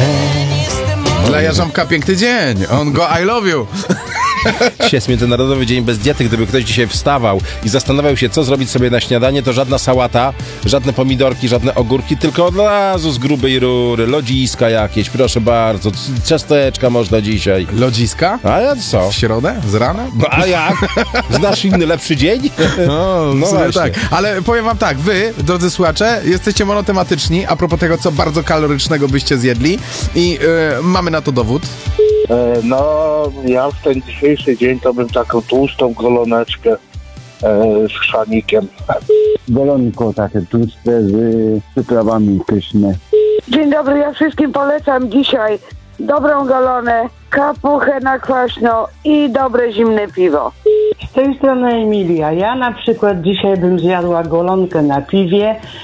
Dla Jarząbka piękny dzień. On go I love you. Dzisiaj jest Międzynarodowy Dzień Bez Diety. Gdyby ktoś dzisiaj wstawał i zastanawiał się, co zrobić sobie na śniadanie, to żadna sałata, żadne pomidorki, żadne ogórki, tylko od razu z grubej rury, lodziska jakieś, proszę bardzo, ciasteczka można dzisiaj. Lodziska? A ja co? W środę? Z rana? No a jak? Znasz inny, lepszy dzień? No właśnie. tak. Ale powiem wam tak, wy, drodzy słuchacze, jesteście monotematyczni a propos tego, co bardzo kalorycznego byście zjedli i mamy na to dowód. No, ja w ten dzisiejszy dzień to bym taką tłustą goloneczkę z chrzanikiem. Golonko takie tłuste z przyprawami pyszne. Dzień dobry, ja wszystkim polecam dzisiaj dobrą golonę, kapuchę na kwaśno i dobre zimne piwo. Z tej strony Emilia. Ja na przykład dzisiaj bym zjadła golonkę na piwie,